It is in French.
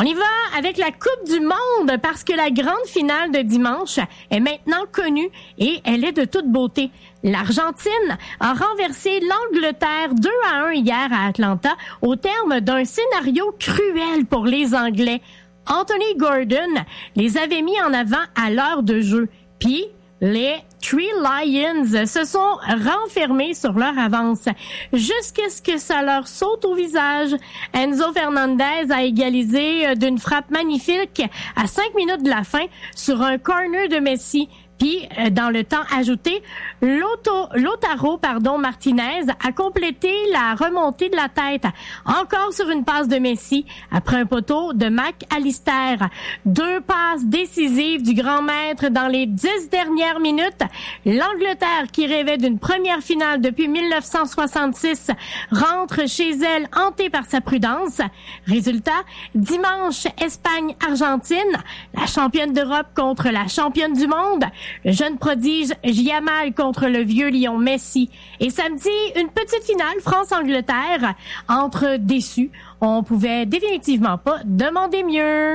On y va avec la Coupe du Monde parce que la grande finale de dimanche est maintenant connue et elle est de toute beauté. L'Argentine a renversé l'Angleterre 2-1 hier à Atlanta au terme d'un scénario cruel pour les Anglais. Anthony Gordon les avait mis en avant à l'heure de jeu. Puis, les Three Lions se sont renfermés sur leur avance jusqu'à ce que ça leur saute au visage. Enzo Fernandez a égalisé d'une frappe magnifique à 5 minutes de la fin sur un corner de Messi. Puis, dans le temps ajouté, Lautaro Martinez a complété la remontée de la tête, encore sur une passe de Messi, après un poteau de McAllister. 2 passes décisives du grand maître dans les 10 dernières minutes. L'Angleterre, qui rêvait d'une première finale depuis 1966, rentre chez elle hantée par sa prudence. Résultat, dimanche, Espagne-Argentine, la championne d'Europe contre la championne du monde. Le jeune prodige Yamal contre le vieux lion Messi. Et samedi, une petite finale France-Angleterre. Entre déçus, on pouvait définitivement pas demander mieux.